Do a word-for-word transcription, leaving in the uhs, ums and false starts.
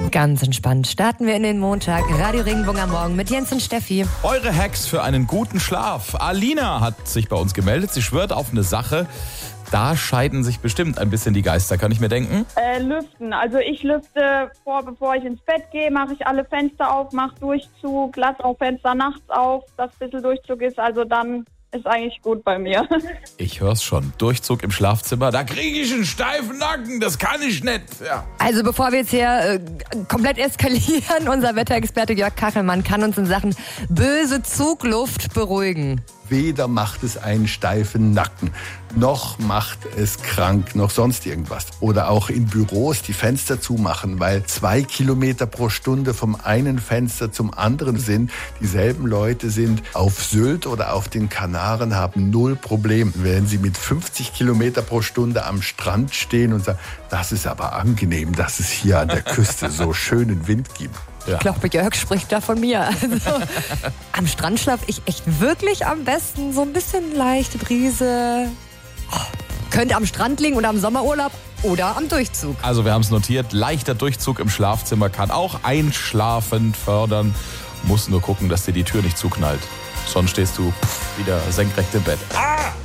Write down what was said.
Ganz entspannt starten wir in den Montag. Radio Regenbogen am Morgen mit Jens und Steffi. Eure Hacks für einen guten Schlaf. Alina hat sich bei uns gemeldet. Sie schwört auf eine Sache. Da scheiden sich bestimmt ein bisschen die Geister, kann ich mir denken. Äh, lüften. Also ich lüfte vor, bevor ich ins Bett gehe, mache ich alle Fenster auf, mache Durchzug, lasse auch Fenster nachts auf, dass ein bisschen Durchzug ist. Also dann ist eigentlich gut bei mir. Ich hör's schon. Durchzug im Schlafzimmer. Da kriege ich einen steifen Nacken. Das kann ich nicht. Ja. Also bevor wir jetzt hier äh, komplett eskalieren, unser Wetterexperte Jörg Kachelmann kann uns in Sachen böse Zugluft beruhigen. Weder macht es einen steifen Nacken, noch macht es krank, noch sonst irgendwas. Oder auch in Büros die Fenster zumachen, weil zwei Kilometer pro Stunde vom einen Fenster zum anderen sind. Dieselben Leute sind auf Sylt oder auf den Kanaren, haben null Problem. Wenn sie mit fünfzig Kilometer pro Stunde am Strand stehen und sagen, das ist aber angenehm, dass es hier an der Küste so schönen Wind gibt. Ja. Ich glaube, Jörg spricht da von mir. Also, am Strand schlafe ich echt wirklich am besten. So ein bisschen leichte Brise. Oh, könnte am Strand liegen oder am Sommerurlaub oder am Durchzug. Also wir haben es notiert. Leichter Durchzug im Schlafzimmer kann auch Einschlafen fördern. Muss nur gucken, dass dir die Tür nicht zuknallt. Sonst stehst du pff, wieder senkrecht im Bett. Ah!